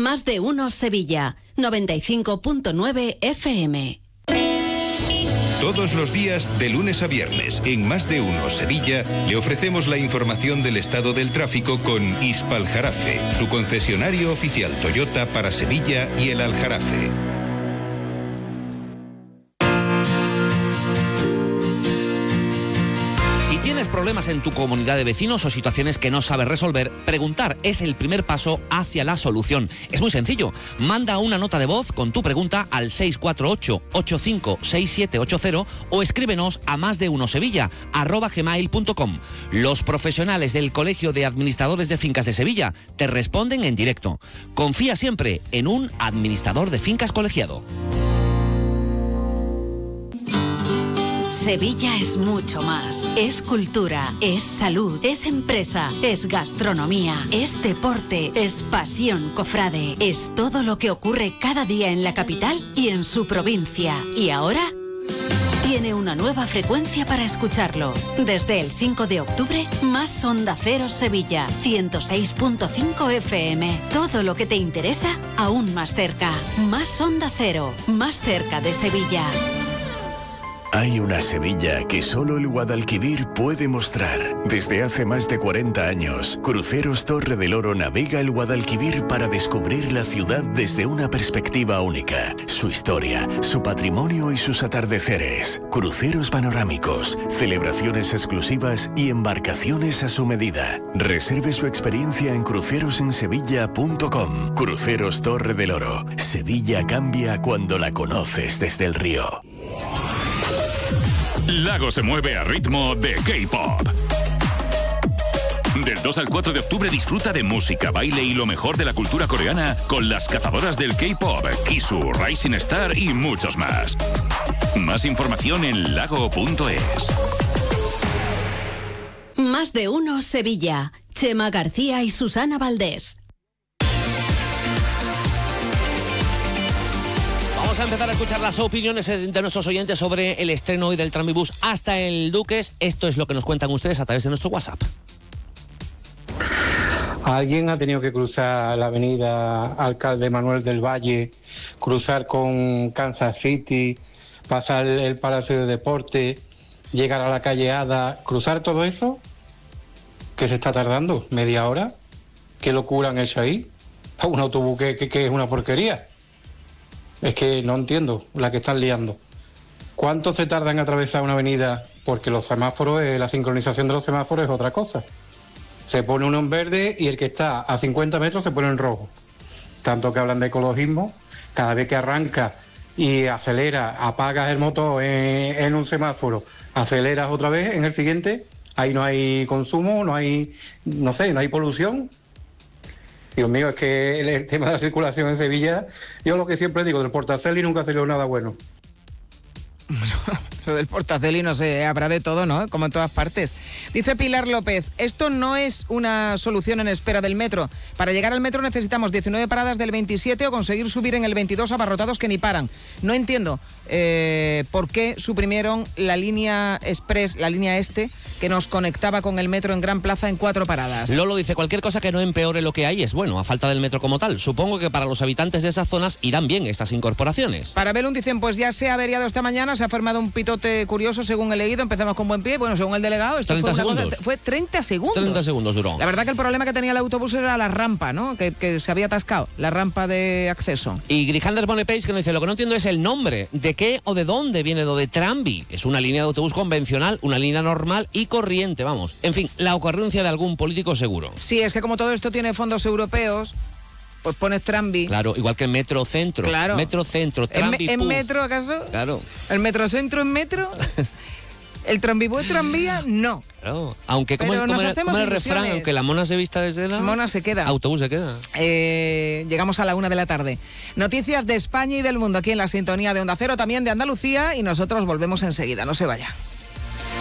Más de uno Sevilla, 95.9 FM. Todos los días, de lunes a viernes, en Más de uno Sevilla, le ofrecemos la información del estado del tráfico con Hispaljarafe, su concesionario oficial Toyota para Sevilla y el Aljarafe. ¿Tienes problemas en tu comunidad de vecinos o situaciones que no sabes resolver? Preguntar es el primer paso hacia la solución. Es muy sencillo. Manda una nota de voz con tu pregunta al 648-856780 o escríbenos a másdeunosevilla@gmail.com. Los profesionales del Colegio de Administradores de Fincas de Sevilla te responden en directo. Confía siempre en un administrador de fincas colegiado. Sevilla es mucho más. Es cultura, es salud, es empresa, es gastronomía, es deporte, es pasión cofrade. Es todo lo que ocurre cada día en la capital y en su provincia. Y ahora tiene una nueva frecuencia para escucharlo. Desde el 5 de octubre, más Onda Cero Sevilla, 106.5 FM. Todo lo que te interesa, aún más cerca. Más Onda Cero, más cerca de Sevilla. Hay una Sevilla que solo el Guadalquivir puede mostrar. Desde hace más de 40 años, Cruceros Torre del Oro navega el Guadalquivir para descubrir la ciudad desde una perspectiva única. Su historia, su patrimonio y sus atardeceres. Cruceros panorámicos, celebraciones exclusivas y embarcaciones a su medida. Reserve su experiencia en crucerosensevilla.com. Cruceros Torre del Oro. Sevilla cambia cuando la conoces desde el río. Lago se mueve a ritmo de K-pop. Del 2 al 4 de octubre disfruta de música, baile y lo mejor de la cultura coreana con las cazadoras del K-pop, Kisu, Rising Star y muchos más. Más información en lago.es. Más de uno Sevilla. Chema García y Susana Valdés. Vamos a empezar a escuchar las opiniones de nuestros oyentes sobre el estreno hoy del Tranvibús hasta el Duques. Esto es lo que nos cuentan ustedes a través de nuestro WhatsApp. Alguien ha tenido que cruzar la avenida Alcalde Manuel del Valle, cruzar con Kansas City, pasar el Palacio de Deporte, llegar a la calle Ada, cruzar todo eso, que se está tardando media hora. ¿Qué locura han hecho ahí? Un autobús que es una porquería. Es que no entiendo la que están liando. ¿Cuánto se tarda en atravesar una avenida? Porque los semáforos, la sincronización de los semáforos es otra cosa. Se pone uno en verde y el que está a 50 metros se pone en rojo. Tanto que hablan de ecologismo, cada vez que arranca y acelera, apagas el motor en un semáforo, aceleras otra vez en el siguiente, ahí no hay consumo, no hay polución. Dios mío, es que el tema de la circulación en Sevilla, yo lo que siempre digo, del Portaceli nunca salió nada bueno. Lo del Portaceli, no sé, habrá de todo, ¿no? Como en todas partes. Dice Pilar López, esto no es una solución en espera del metro. Para llegar al metro necesitamos 19 paradas del 27 o conseguir subir en el 22 abarrotados que ni paran. No entiendo por qué suprimieron la línea express, la línea este, que nos conectaba con el metro en Gran Plaza en 4 paradas. Lolo dice, cualquier cosa que no empeore lo que hay es bueno, a falta del metro como tal. Supongo que para los habitantes de esas zonas irán bien estas incorporaciones. Para Belún dicen, pues ya se ha averiado esta mañana, se ha formado un pitote curioso según he leído, empezamos con buen pie, bueno, según el delegado, esto 30 fue una segundos. Cosa, fue 30 segundos. 30 segundos duró. La verdad que el problema que tenía el autobús era la rampa, ¿no? Que se había atascado, la rampa de acceso. Y Grijander Bonepage que nos dice, lo que no entiendo es el nombre, de qué o de dónde viene lo de Tranvi. Es una línea de autobús convencional, una línea normal y corriente, vamos. En fin, la ocurrencia de algún político seguro. Sí, es que como todo esto tiene fondos europeos, pues pones Tranvi. Claro, igual que el Metrocentro. Claro. Metrocentro, Tranvi. ¿En metro acaso? Claro. ¿El Metrocentro en metro? ¿El Tranvibú es tranvía? No. Claro. Aunque como es como el refrán, aunque la mona se vista de seda, mona se queda. Autobús se queda. Llegamos a la 1 de la tarde. Noticias de España y del mundo aquí en la sintonía de Onda Cero, también de Andalucía, y nosotros volvemos enseguida. No se vaya.